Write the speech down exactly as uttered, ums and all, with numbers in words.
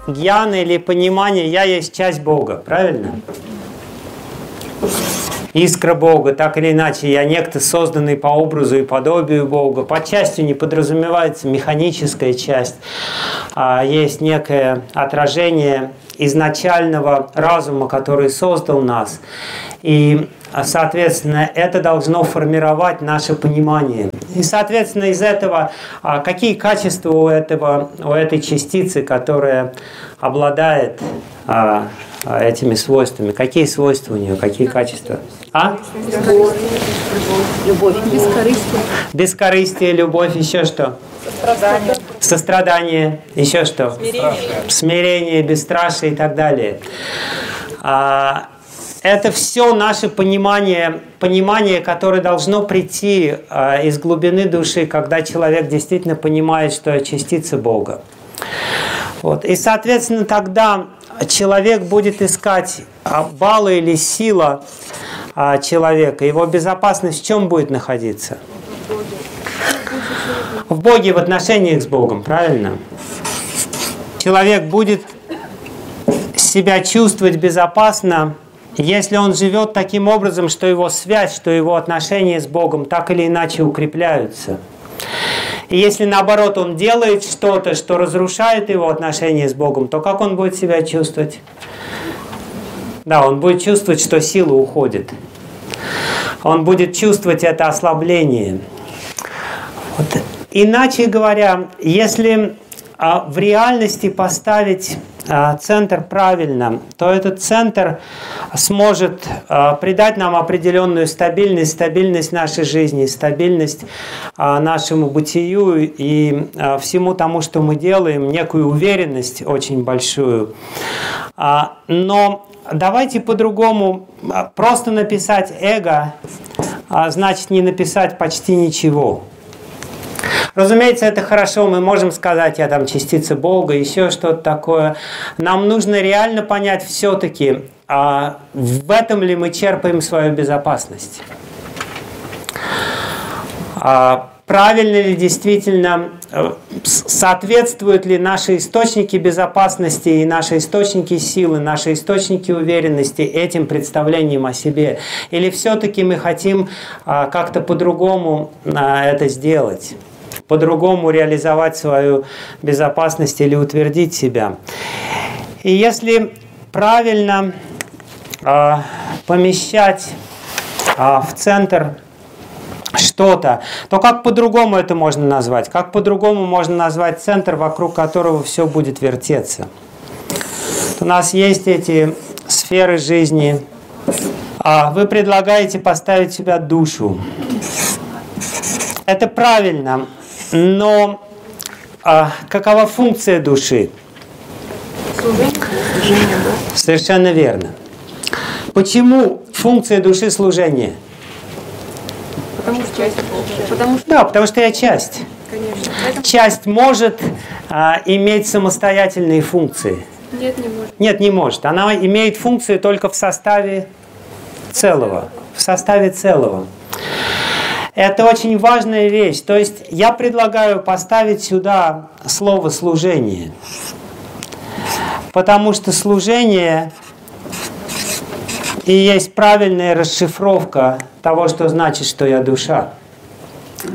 гьяна или понимание «я есть часть Бога», правильно? Искра Бога, так или иначе, я некто, созданный по образу и подобию Бога. Под частью не подразумевается механическая часть, а есть некое отражение изначального разума, который создал нас. И, соответственно, это должно формировать наше понимание. И, соответственно, из этого, какие качества у, этого, у этой частицы, которая обладает этими свойствами, какие свойства у нее, какие качества? А? Любовь. Бескорыстие. Бескорыстие, любовь, еще что? Сострадание. Сострадание, еще что? Смирение. Смирение, бесстрашие и так далее. А, это все наше понимание, понимание, которое должно прийти а, из глубины души, когда человек действительно понимает, что я частица Бога. Вот. И, соответственно, тогда человек будет искать баллы или сила человека. Его безопасность в чем будет находиться? В Боге, в отношениях с Богом, правильно? Человек будет себя чувствовать безопасно, если он живет таким образом, что его связь, что его отношения с Богом так или иначе укрепляются. И если, наоборот, он делает что-то, что разрушает его отношения с Богом, то как он будет себя чувствовать? Да, он будет чувствовать, что сила уходит. Он будет чувствовать это ослабление. Вот. Иначе говоря, если а, в реальности поставить а, центр правильно, то этот центр сможет а, придать нам определенную стабильность, стабильность нашей жизни, стабильность а, нашему бытию и а, всему тому, что мы делаем, некую уверенность очень большую. А, но давайте по-другому. Просто написать эго, а, значит не написать почти ничего. Разумеется, это хорошо, мы можем сказать, я там частица Бога, еще что-то такое. Нам нужно реально понять все-таки, а в этом ли мы черпаем свою безопасность. А правильно ли действительно, соответствуют ли наши источники безопасности и наши источники силы, наши источники уверенности этим представлениям о себе? Или все-таки мы хотим а, как-то по-другому а, это сделать? По-другому реализовать свою безопасность или утвердить себя. И если правильно э, помещать э, в центр что-то, то как по-другому это можно назвать? Как по-другому можно назвать центр, вокруг которого все будет вертеться? У нас есть эти сферы жизни. А вы предлагаете поставить себя душу. Это правильно. Но а, какова функция души? Служение. Служение, да. Совершенно верно. Почему функция души служение? Потому что часть. Потому что... Да, потому что я часть. Конечно. Часть может а, иметь самостоятельные функции. Нет, не может. Нет, не может. Она имеет функцию только в составе целого. В составе целого. Это очень важная вещь. То есть я предлагаю поставить сюда слово «служение». Потому что служение и есть правильная расшифровка того, что значит, что я душа.